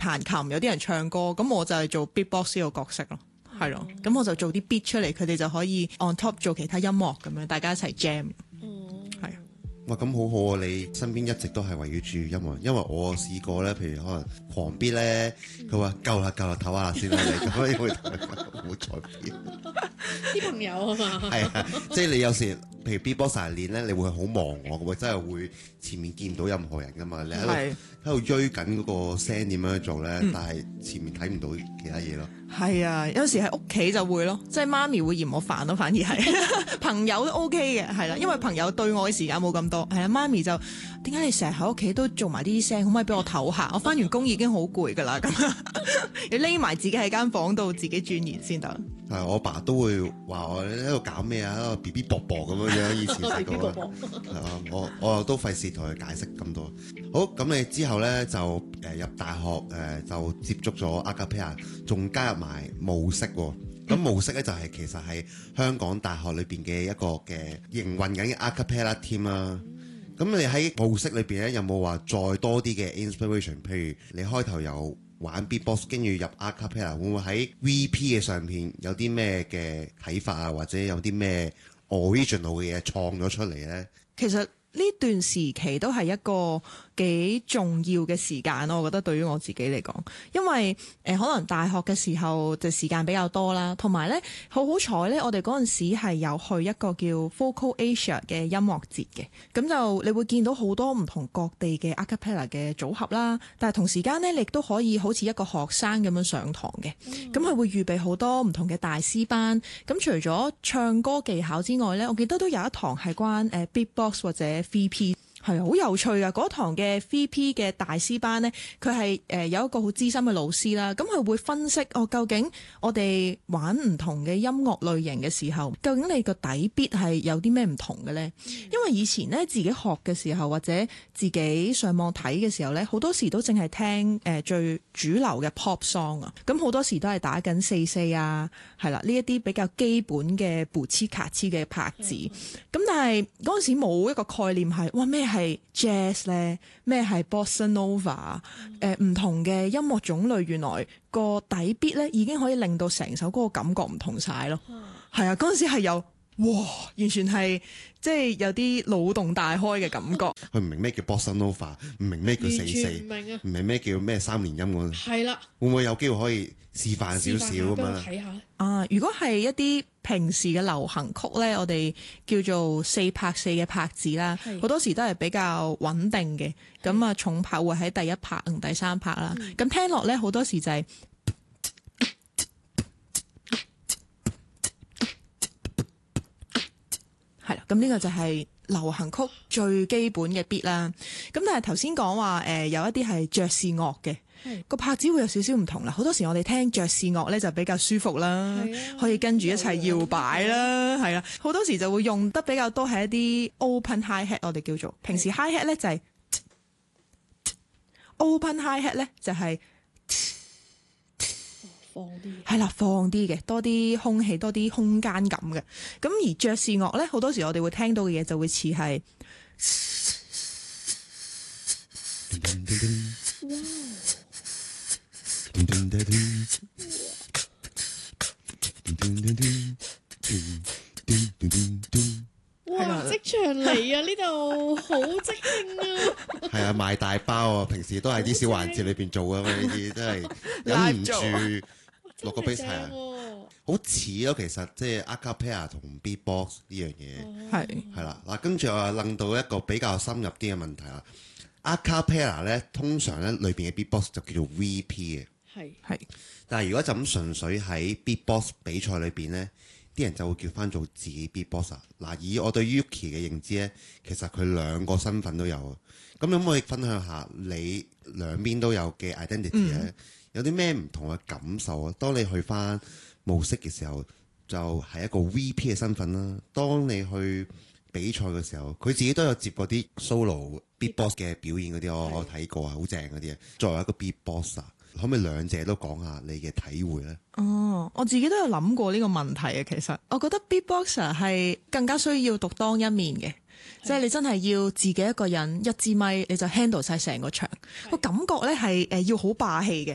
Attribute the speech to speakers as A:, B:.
A: 彈琴，有啲人唱歌，咁我就係做 beatbox 呢個角色咯，係咯，咁我就做啲 beat 出嚟，佢哋就可以 on top 做其他音樂咁樣，大家一齊 jam，係。
B: 哇，咁好好啊！你身邊一直都係圍繞住音樂，因為我試過咧，譬如可能狂 beat 咧，佢話夠啦，唞下先啦，你咁樣會同佢唔好再 beat。
C: 啲朋友啊嘛，
B: 係啊，即係你有時譬如 beatbox 練咧，你會好忘我嘅喎，真係會前面見唔到任何人噶嘛，你喺度追緊嗰個聲點樣做咧，但係前面睇唔到其他嘢咯。
A: 係啊，有時喺屋企就會咯，即係媽咪會嫌我煩咯，反而係朋友都 OK 嘅，係啦，因為朋友對我嘅時間冇咁多，係啊，媽咪就點解你成日喺屋企都做埋啲聲，可唔可以俾我唞下？我翻完工已經好攰噶啦，咁要匿埋自己喺間房度自己鑽研先得。
B: 係我爸都會話我喺度搞咩啊，喺度 B B 啵啵咁樣樣，以前細個係啊，我都費事同佢解釋咁多。好，咁你之後咧就入大學就接觸咗 acapella，仲加入埋舞式喎。咁舞式咧就係其實係香港大學裏邊嘅一個嘅營運緊嘅 acapella team 啦。咁你喺舞式裏邊咧有冇話再多啲嘅 inspiration？譬如你開頭有玩 beatbox，跟住入 acapella，會唔會喺 VP 嘅上邊有啲咩嘅睇法啊，或者有啲咩 original 嘅嘢創咗出嚟咧？
A: 其實呢段時期都係一個幾重要嘅時間咯，我覺得對於我自己嚟講，因為可能大學嘅時候就時間比較多啦，同埋咧好彩咧，我哋嗰陣時係有去一個叫 Vocal Asia 嘅音樂節嘅，咁就你會見到好多唔同各地嘅 acapella 嘅組合啦，但係同時間咧，你亦都可以好似一個學生咁樣上堂嘅，咁佢會預備好多唔同嘅大師班，咁除咗唱歌技巧之外咧，我記得都有一堂係關beatbox 或者 VP。係好有趣㗎！嗰堂嘅 VP 嘅大師班呢，佢係有一個好資深嘅老師啦。咁佢會分析究竟我哋玩唔同嘅音樂類型嘅時候，究竟你個底 beat 係有啲咩唔同嘅呢？因為以前呢，自己學嘅時候或者自己上網睇嘅時候呢，好多時都淨係聽最主流嘅 pop song 啊。咁好多時都係打緊4/4啊，係啦，呢一啲比較基本嘅布黐卡黐嘅拍子。咁但係嗰陣時冇一個概念係哇咩係 jazz 咧，咩係 bossa nova，唔同嘅音樂種類，原來個底 beat 咧已經可以令到成首歌嘅感覺唔同晒咯。係啊，嗰陣時係有哇，完全係即係有啲腦洞大開嘅感覺。
B: 佢唔明咩叫 bossa nova， 唔明咩叫4/4，
C: 唔明啊，
B: 唔明咩叫咩3連音嗰。
C: 係啦，
B: 會唔會有機會可以示範少少咁啊？
C: 睇下
A: 啊，如果係一啲平時嘅流行曲咧，我哋叫做4拍4嘅拍子啦，好多時都係比較穩定嘅。咁啊，重拍會喺第1拍同第3拍啦。咁聽落咧，好多時就係係啦。咁呢個就係流行曲最基本嘅 beat 啦。咁但係頭先講話有一啲係爵士樂嘅。個拍子會有少少唔同啦，好多時我哋聽爵士樂咧就比較舒服啦，可以跟住一齊搖擺啦，係啦，好多時就會用得比較多係一啲 open hi hat， 我哋叫做平時 hi hat 咧就係 open hi hat 咧就係
C: 放啲，
A: 係啦，放啲嘅，多啲空氣，多啲空間感嘅。咁而爵士樂咧，好多時我哋會聽到嘅嘢就會似係
C: 哇！即場嚟啊！呢度好即興啊！
B: 係啊，賣大包啊！平時都係啲小環節裏邊做啊嘛，呢啲真係忍唔住落個 bass 係啊，好似咯。其實即係 acapella 同 beatbox 呢樣嘢係啦。嗱，跟住我諗到一個比較深入啲嘅問題啦。acapella 咧，通常咧裏邊嘅 beatbox 就叫做 VP 嘅，
C: 係。
B: 但係如果就咁純粹喺 beatbox 比賽裏邊咧，啲人就會叫翻做自己 beatbox。嗱，以我對 Yuki 嘅認知咧，其實佢兩個身份都有啊。咁你可唔可以分享下你兩邊都有嘅 identity 咧？有啲咩唔同嘅感受啊？當你去翻舞式嘅時候，就係一個 VP 嘅身份啦。當你去比賽嘅時候，佢自己都有接過啲 solo beatbox 嘅表演嗰啲，我睇過啊，好正嗰啲啊。作為一個 beatboxer，可唔可以兩者都講下你嘅體會呢？
A: 哦，我自己都有諗過呢個問題啊。其實我覺得 beatboxer 係更加需要獨當一面嘅，即係你真係要自己一個人一支咪，你就 handle 晒成個場。個感覺咧係要好霸氣嘅，